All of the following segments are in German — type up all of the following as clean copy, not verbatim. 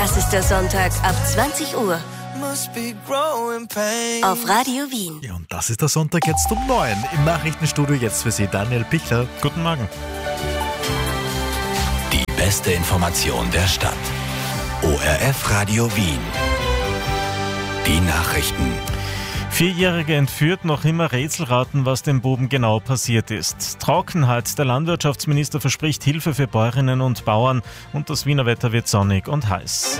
Das ist der Sonntag ab 20 Uhr. Auf Radio Wien. Ja, und das ist der Sonntag jetzt um 9. Im Nachrichtenstudio jetzt für Sie Daniel Pichler. Guten Morgen. Die beste Information der Stadt. ORF Radio Wien. Die Nachrichten. 4-Jährige entführt, noch immer Rätselraten, was dem Buben genau passiert ist. Trockenheit. Der Landwirtschaftsminister verspricht Hilfe für Bäuerinnen und Bauern und das Wiener Wetter wird sonnig und heiß.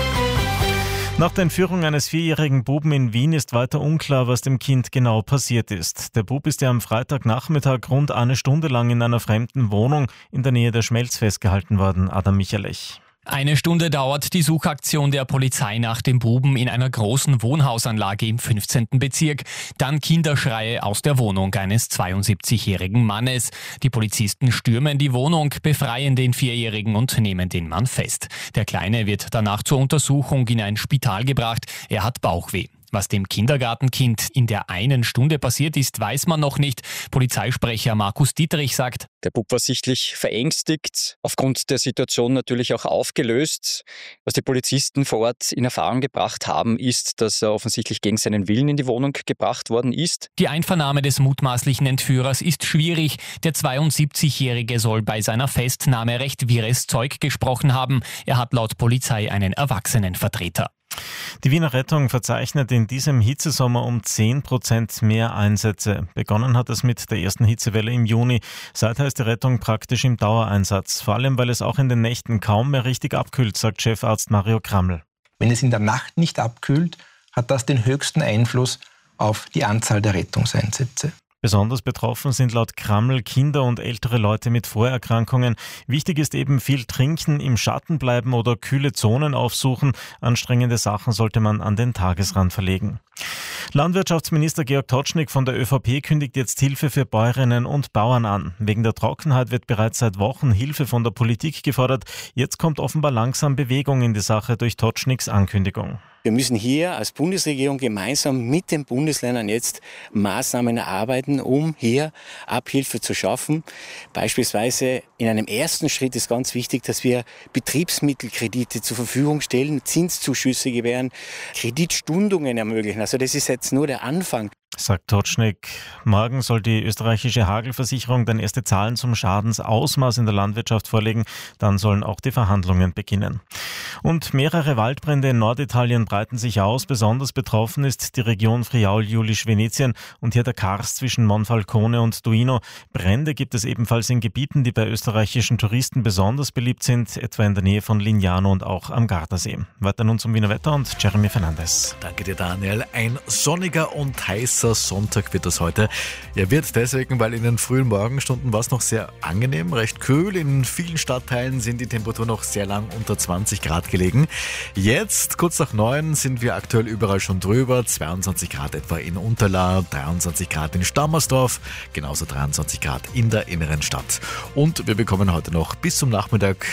Nach der Entführung eines 4-jährigen Buben in Wien ist weiter unklar, was dem Kind genau passiert ist. Der Bub ist ja am Freitagnachmittag rund eine Stunde lang in einer fremden Wohnung in der Nähe der Schmelz festgehalten worden. Adam Michalech. Eine Stunde dauert die Suchaktion der Polizei nach dem Buben in einer großen Wohnhausanlage im 15. Bezirk. Dann Kinderschreie aus der Wohnung eines 72-jährigen Mannes. Die Polizisten stürmen die Wohnung, befreien den 4-Jährigen und nehmen den Mann fest. Der Kleine wird danach zur Untersuchung in ein Spital gebracht. Er hat Bauchweh. Was dem Kindergartenkind in der einen Stunde passiert ist, weiß man noch nicht. Polizeisprecher Markus Dietrich sagt: Der Bub war sichtlich verängstigt, aufgrund der Situation natürlich auch aufgelöst. Was die Polizisten vor Ort in Erfahrung gebracht haben, ist, dass er offensichtlich gegen seinen Willen in die Wohnung gebracht worden ist. Die Einvernahme des mutmaßlichen Entführers ist schwierig. Der 72-Jährige soll bei seiner Festnahme recht wirres Zeug gesprochen haben. Er hat laut Polizei einen Erwachsenenvertreter. Die Wiener Rettung verzeichnet in diesem Hitzesommer um 10% mehr Einsätze. Begonnen hat es mit der ersten Hitzewelle im Juni. Seither ist die Rettung praktisch im Dauereinsatz. Vor allem, weil es auch in den Nächten kaum mehr richtig abkühlt, sagt Chefarzt Mario Kramml. Wenn es in der Nacht nicht abkühlt, hat das den höchsten Einfluss auf die Anzahl der Rettungseinsätze. Besonders betroffen sind laut Kramml Kinder und ältere Leute mit Vorerkrankungen. Wichtig ist eben viel trinken, im Schatten bleiben oder kühle Zonen aufsuchen. Anstrengende Sachen sollte man an den Tagesrand verlegen. Landwirtschaftsminister Georg Totschnig von der ÖVP kündigt jetzt Hilfe für Bäuerinnen und Bauern an. Wegen der Trockenheit wird bereits seit Wochen Hilfe von der Politik gefordert. Jetzt kommt offenbar langsam Bewegung in die Sache durch Totschnigs Ankündigung. Wir müssen hier als Bundesregierung gemeinsam mit den Bundesländern jetzt Maßnahmen erarbeiten, um hier Abhilfe zu schaffen. Beispielsweise in einem ersten Schritt ist ganz wichtig, dass wir Betriebsmittelkredite zur Verfügung stellen, Zinszuschüsse gewähren, Kreditstundungen ermöglichen. Also das ist jetzt nur der Anfang. Sagt Totschnig. Morgen soll die österreichische Hagelversicherung dann erste Zahlen zum Schadensausmaß in der Landwirtschaft vorlegen. Dann sollen auch die Verhandlungen beginnen. Und mehrere Waldbrände in Norditalien breiten sich aus. Besonders betroffen ist die Region Friaul-Julisch-Venetien und hier der Karst zwischen Monfalcone und Duino. Brände gibt es ebenfalls in Gebieten, die bei österreichischen Touristen besonders beliebt sind, etwa in der Nähe von Lignano und auch am Gardasee. Weiter nun zum Wiener Wetter und Jeremy Fernandes. Danke dir, Daniel. Ein sonniger und heißer Sonntag wird das heute. Er wird deswegen, weil in den frühen Morgenstunden war es noch sehr angenehm, recht kühl. In vielen Stadtteilen sind die Temperaturen noch sehr lang unter 20 Grad gelegen. Jetzt, kurz nach 9, sind wir aktuell überall schon drüber. 22 Grad etwa in Unterla, 23 Grad in Stammersdorf, genauso 23 Grad in der inneren Stadt. Und wir bekommen heute noch bis zum Nachmittag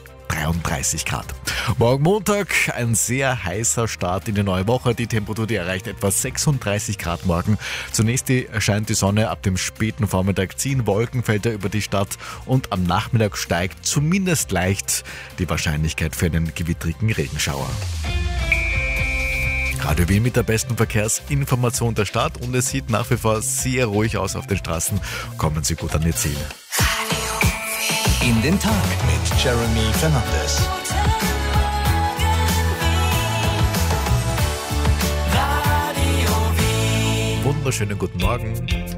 33 Grad. Morgen Montag ein sehr heißer Start in die neue Woche. Die Temperatur, die erreicht etwa 36 Grad morgen. Zunächst erscheint die Sonne, ab dem späten Vormittag ziehen Wolkenfelder über die Stadt und am Nachmittag steigt zumindest leicht die Wahrscheinlichkeit für einen gewittrigen Regenschauer. Radio Wien mit der besten Verkehrsinformation der Stadt und es sieht nach wie vor sehr ruhig aus auf den Straßen. Kommen Sie gut an Ihr Ziel. In den Tag mit Jeremy Fernandes. Wunderschönen guten Morgen.